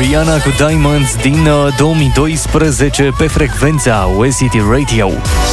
Rihanna cu Diamonds din 2012 pe frecvența West City Radio.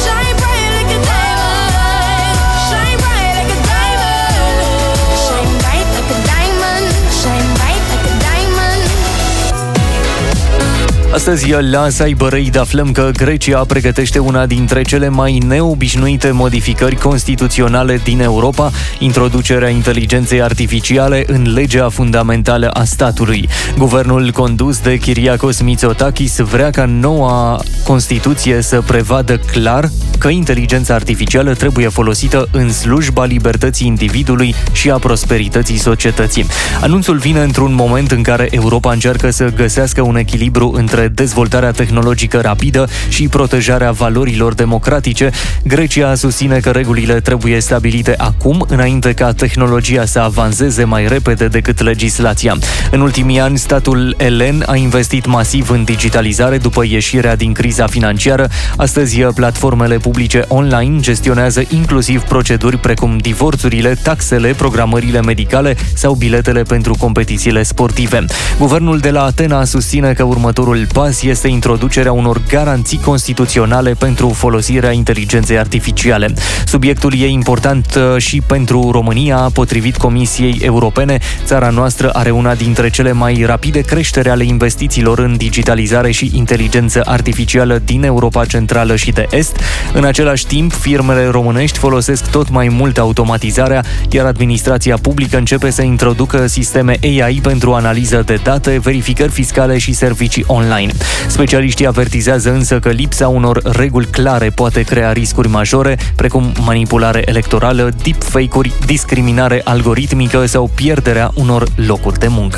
Astăzi la Cyber Raid aflăm că Grecia pregătește una dintre cele mai neobișnuite modificări constituționale din Europa, introducerea inteligenței artificiale în legea fundamentală a statului. Guvernul condus de Kyriakos Mitsotakis vrea ca noua Constituție să prevadă clar că inteligența artificială trebuie folosită în slujba libertății individului și a prosperității societății. Anunțul vine într-un moment în care Europa încearcă să găsească un echilibru între dezvoltarea tehnologică rapidă și protejarea valorilor democratice. Grecia susține că regulile trebuie stabilite acum, înainte ca tehnologia să avanseze mai repede decât legislația. În ultimii ani, statul elen a investit masiv în digitalizare după ieșirea din criza financiară. Astăzi, platformele publice online gestionează inclusiv proceduri precum divorțurile, taxele, programările medicale sau biletele pentru competițiile sportive. Guvernul de la Atena susține că următorul pas este introducerea unor garanții constituționale pentru folosirea inteligenței artificiale. Subiectul e important și pentru România. Potrivit Comisiei Europene, țara noastră are una dintre cele mai rapide creșteri ale investițiilor în digitalizare și inteligență artificială din Europa Centrală și de Est. În același timp, firmele românești folosesc tot mai mult automatizarea, iar administrația publică începe să introducă sisteme AI pentru analiză de date, verificări fiscale și servicii online. Specialiștii avertizează însă că lipsa unor reguli clare poate crea riscuri majore, precum manipulare electorală, deepfake-uri, discriminare algoritmică sau pierderea unor locuri de muncă.